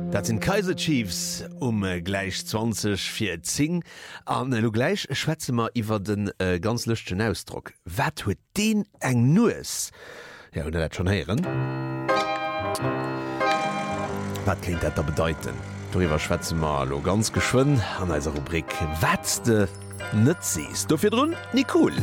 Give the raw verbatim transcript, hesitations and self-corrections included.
Dat sind Kaiser Chiefs um äh, gleich zwanzig vier zehn an äh, gleich schwätze mal iwwer den äh, ganz lüchten Ausdruck. Wat huet den eng nues? Ja, oder dat schon heieren? Wat klingt dat da bedeuten? Darüber schwätze mal lo ganz geschwun an eiser Rubrik Wat de net siehst. Dofir drun Nicole.